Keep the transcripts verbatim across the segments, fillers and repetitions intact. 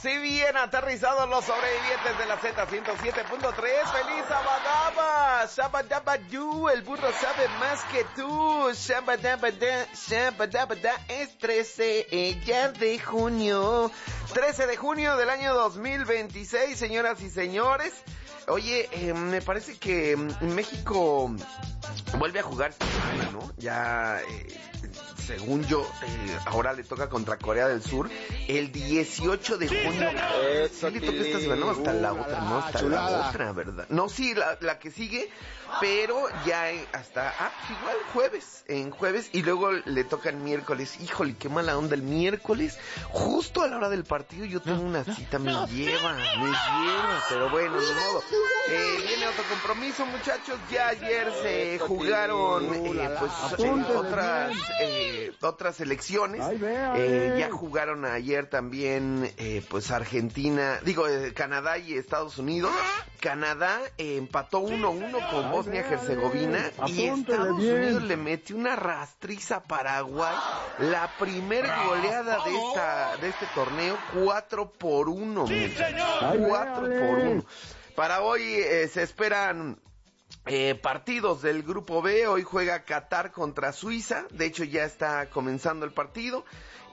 Sí, bien aterrizados los sobrevivientes de la Z ciento siete punto tres. ¡Feliz Abadaba! Shabadabayu, el burro sabe más que tú. Shabadabada, shabadabada. Es trece ya de junio. trece de junio del año dos mil veintiséis, señoras y señores. Oye, eh, me parece que México vuelve a jugar, ¿no? Ya... Eh, según yo, eh, ahora le toca contra Corea del Sur el dieciocho de junio. Eso, sí, le toca esta semana, no, hasta la otra, no, hasta chulada. la otra, ¿verdad? No, sí, la, la que sigue, pero ya hasta, ah, pues igual jueves, en jueves, y luego le toca el miércoles. Híjole, qué mala onda, el miércoles, justo a la hora del partido, yo tengo una cita, me lleva, me lleva, pero bueno, de modo. Eh, viene otro compromiso, muchachos, ya ayer se jugaron, eh, pues, eh, otras... Eh, otras elecciones. Ay, vea, eh, ya jugaron ayer también eh, pues Argentina, digo eh, Canadá y Estados Unidos. Canadá eh, empató uno uno con Bosnia-Herzegovina y Estados bien. Unidos le metió una rastriza a Paraguay, la primer goleada de esta de este torneo, cuatro por uno. Sí, cuatro por uno. Para hoy eh, se esperan Eh, partidos del grupo B. Hoy juega Qatar contra Suiza, de hecho ya está comenzando el partido,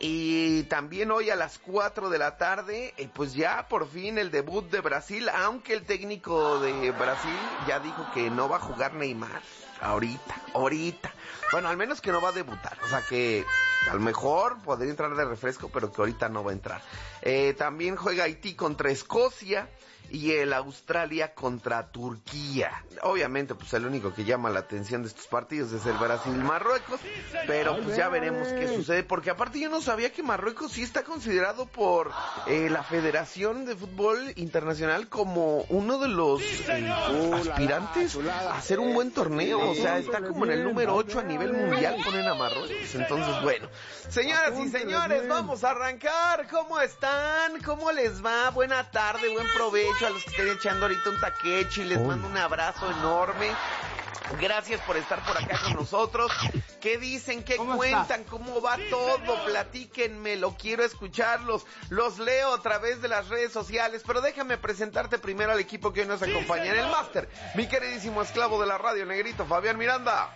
y también hoy a las cuatro de la tarde, eh, pues ya por fin el debut de Brasil, aunque el técnico de Brasil ya dijo que no va a jugar Neymar, ahorita, ahorita, bueno, al menos que no va a debutar, o sea que a lo mejor podría entrar de refresco, pero que ahorita no va a entrar. Eh, también juega Haití contra Escocia, y el Australia contra Turquía. Obviamente, pues el único que llama la atención de estos partidos es el Brasil-Marruecos, pero pues ya veremos qué sucede, porque aparte yo no sabía que Marruecos sí está considerado por eh, la Federación de Fútbol Internacional como uno de los eh, aspirantes a hacer un buen torneo, o sea, está como en el número ocho a nivel mundial, ponen a Marruecos. Entonces, bueno, señoras y señores, vamos a arrancar. ¿Cómo están? ¿Cómo les va? Buena tarde, buen provecho a los que estén echando ahorita un taquechi, les mando un abrazo enorme. Gracias por estar por acá con nosotros. ¿Qué dicen? ¿Qué cuentan? Está? ¿Cómo va todo? Platíquenme, lo quiero escucharlos. Los leo a través de las redes sociales, pero déjame presentarte primero al equipo que hoy nos acompaña en el máster. Mi queridísimo esclavo de la radio, Negrito, Fabián Miranda.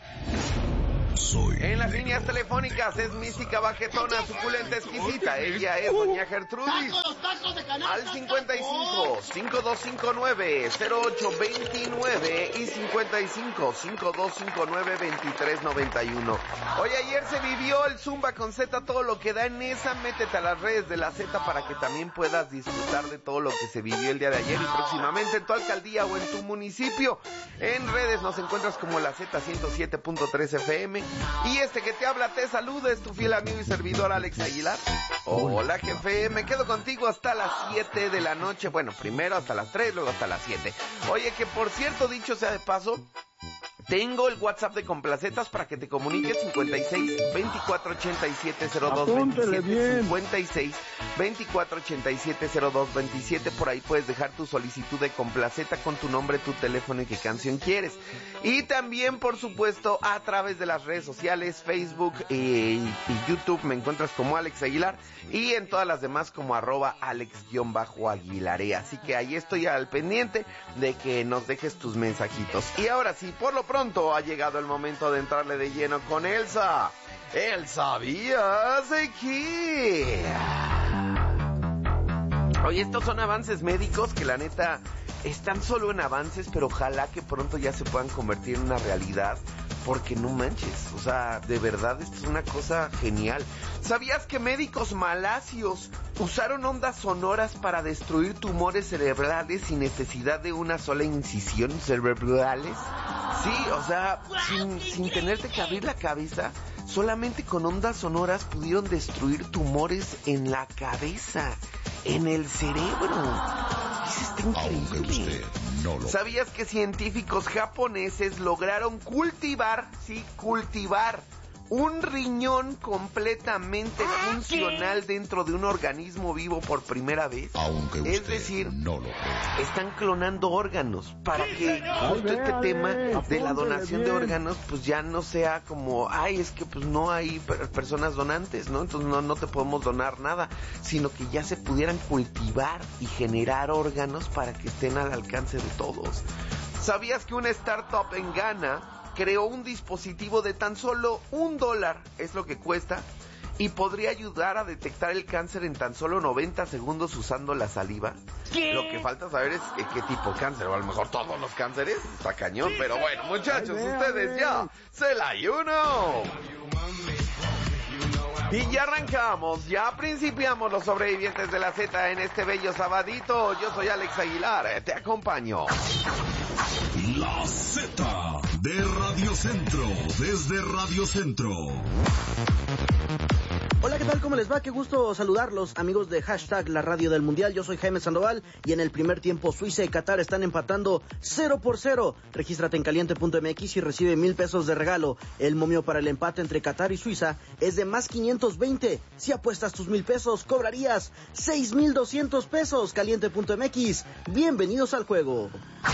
Soy en las negro. Líneas telefónicas es mística, bajetona, suculenta, exquisita. Ella es doña Gertrudis. Al cincuenta y cinco, cincuenta y dos cincuenta y nueve, cero ocho veintinueve y cincuenta y cinco, cincuenta y dos cincuenta y nueve, veintitrés noventa y uno. Hoy ayer se vivió el Zumba con Z, todo lo que da en esa. Métete a las redes de la Z para que también puedas disfrutar de todo lo que se vivió el día de ayer y próximamente en tu alcaldía o en tu municipio. En redes nos encuentras como la Z ciento siete punto tres F M. Y este que te habla te saluda, es tu fiel amigo y servidor Alex Aguilar. Hola jefe, me quedo contigo hasta las siete de la noche. Bueno, primero hasta las tres, luego hasta las siete. Oye, que por cierto, dicho sea de paso, tengo el WhatsApp de Complacetas para que te comuniques. Cincuenta y seis, veinticuatro ochenta y siete, cero dos veintisiete. Cincuenta y seis, veinticuatro ochenta y siete, cero dos veintisiete. Por ahí puedes dejar tu solicitud de Complaceta con tu nombre, tu teléfono y qué canción quieres. Y también, por supuesto, a través de las redes sociales, Facebook y, y YouTube me encuentras como Alex Aguilar, y en todas las demás como arroba Alex-Aguilaré. Así que ahí estoy al pendiente de que nos dejes tus mensajitos. Y ahora sí, por lo pronto ha llegado el momento de entrarle de lleno con Elsa. ¿El sabías de qué? Oye, estos son avances médicos que la neta están solo en avances, pero ojalá que pronto ya se puedan convertir en una realidad, porque no manches, o sea, de verdad esto es una cosa genial. ¿Sabías que médicos malasios usaron ondas sonoras para destruir tumores cerebrales sin necesidad de una sola incisión cerebrales? Sí, o sea, sin, sin tenerte que abrir la cabeza, solamente con ondas sonoras pudieron destruir tumores en la cabeza, en el cerebro. Eso está increíble. No lo... ¿Sabías que científicos japoneses lograron cultivar, sí, cultivar un riñón completamente funcional dentro de un organismo vivo por primera vez. Aunque usted es decir, no lo crea. Están clonando órganos para que justo este tema de la donación de órganos pues ya no sea como, ay, es que pues no hay per- personas donantes, ¿no? Entonces no, no te podemos donar nada, sino que ya se pudieran cultivar y generar órganos para que estén al alcance de todos. ¿Sabías que una startup en Ghana creó un dispositivo de tan solo un dólar, es lo que cuesta, y podría ayudar a detectar el cáncer en tan solo noventa segundos usando la saliva? ¿Qué? Lo que falta saber es que, qué tipo de cáncer, o a lo mejor todos los cánceres, está cañón, pero bueno, muchachos, ustedes ya se la ayuno. Y ya arrancamos, ya principiamos los sobrevivientes de la Z en este bello sabadito. Yo soy Alex Aguilar, te acompaño. La Z de Radio Centro, desde Radio Centro. Hola, ¿qué tal? ¿Cómo les va? Qué gusto saludarlos, amigos de Hashtag La Radio del Mundial. Yo soy Jaime Sandoval y en el primer tiempo Suiza y Qatar están empatando cero por cero. Regístrate en caliente punto m x y recibe mil pesos de regalo. El momio para el empate entre Qatar y Suiza es de más quinientos veinte. Si apuestas tus mil pesos, cobrarías seis mil doscientos pesos. caliente punto m x. Bienvenidos al juego.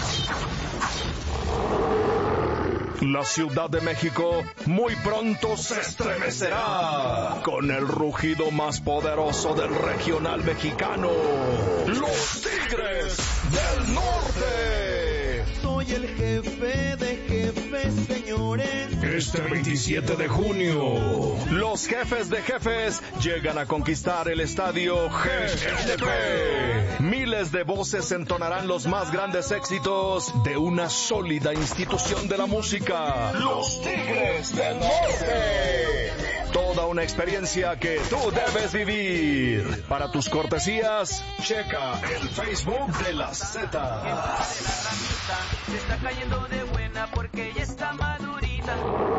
La Ciudad de México muy pronto se estremecerá con el rugido más poderoso del regional mexicano, los Tigres del Norte. Soy el jefe de jefes, señores. Este veintisiete de junio, los jefes de jefes llegan a conquistar el estadio G N P. Miles de voces entonarán los más grandes éxitos de una sólida institución de la música, los Tigres del Norte. Toda una experiencia que tú debes vivir. Para tus cortesías, checa el Facebook de la Z. Se está cayendo de buena porque ya está madurita.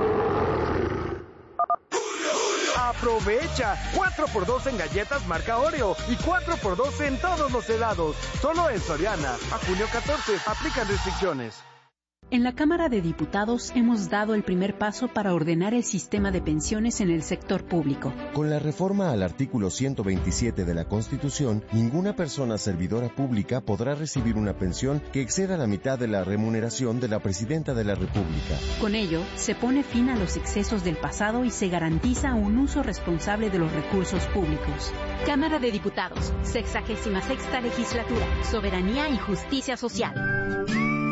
Aprovecha cuatro por dos en galletas marca Oreo y cuatro por dos en todos los helados. Solo en Soriana. A junio catorce. Aplican restricciones. En la Cámara de Diputados hemos dado el primer paso para ordenar el sistema de pensiones en el sector público. Con la reforma al artículo ciento veintisiete de la Constitución, ninguna persona servidora pública podrá recibir una pensión que exceda la mitad de la remuneración de la Presidenta de la República. Con ello, se pone fin a los excesos del pasado y se garantiza un uso responsable de los recursos públicos. Cámara de Diputados, sexagésima sexta legislatura, soberanía y justicia social.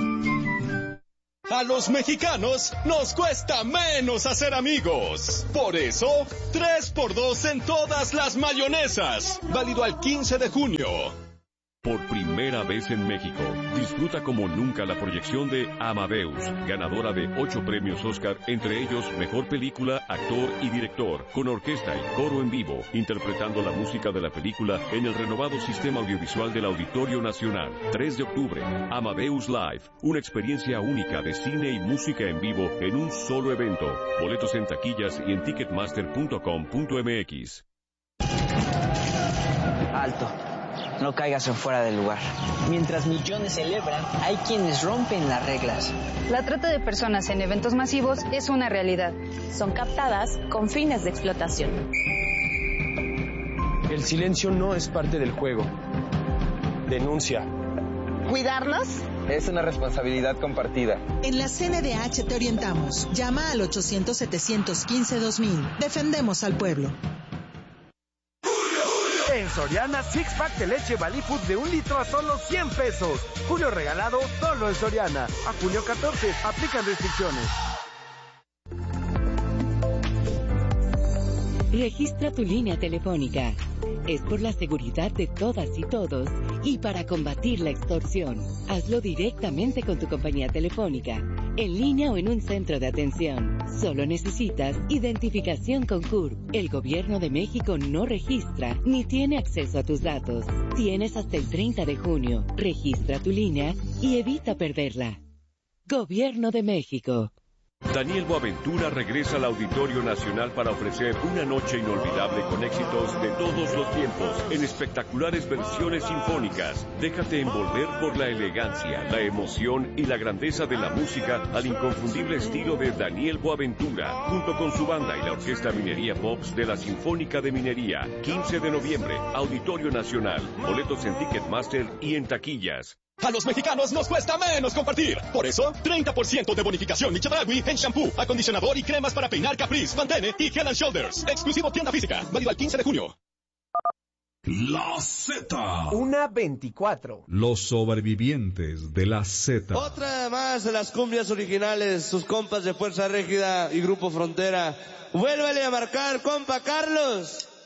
A los mexicanos nos cuesta menos hacer amigos. Por eso, tres por dos en todas las mayonesas. Válido al quince de junio. Por primera vez en México, disfruta como nunca la proyección de Amadeus, ganadora de ocho premios Oscar, entre ellos Mejor Película, Actor y Director, con orquesta y coro en vivo, interpretando la música de la película en el renovado sistema audiovisual del Auditorio Nacional. tres de octubre, Amadeus Live, una experiencia única de cine y música en vivo en un solo evento. Boletos en taquillas y en ticketmaster punto com punto m x. Alto. No caigas en fuera del lugar. Mientras millones celebran, hay quienes rompen las reglas. La trata de personas en eventos masivos es una realidad. Son captadas con fines de explotación. El silencio no es parte del juego. Denuncia. ¿Cuidarnos? Es una responsabilidad compartida. En la C N D H te orientamos. Llama al ochocientos, setecientos quince, dos mil. Defendemos al pueblo. En Soriana, six pack de leche Valley Food de un litro a solo cien pesos. Julio regalado solo en Soriana. A junio catorce. Aplican restricciones. Registra tu línea telefónica. Es por la seguridad de todas y todos y para combatir la extorsión. Hazlo directamente con tu compañía telefónica, en línea o en un centro de atención. Solo necesitas identificación con C U R P. El Gobierno de México no registra ni tiene acceso a tus datos. Tienes hasta el treinta de junio. Registra tu línea y evita perderla. Gobierno de México. Daniel Boaventura regresa al Auditorio Nacional para ofrecer una noche inolvidable con éxitos de todos los tiempos en espectaculares versiones sinfónicas. Déjate envolver por la elegancia, la emoción y la grandeza de la música al inconfundible estilo de Daniel Boaventura, junto con su banda y la Orquesta Minería Pops de la Sinfónica de Minería. quince de noviembre, Auditorio Nacional. Boletos en Ticketmaster y en taquillas. A los mexicanos nos cuesta menos compartir. Por eso, treinta por ciento de bonificación y Chedraui en shampoo, acondicionador y cremas para peinar Caprice, Pantene y Head and Shoulders. Exclusivo tienda física. Válido al quince de junio. La Z. Una veinticuatro. Los sobrevivientes de la Z. Otra más de las cumbias originales, sus compas de Fuerza Régida y Grupo Frontera. Vuélvele a marcar, compa Carlos.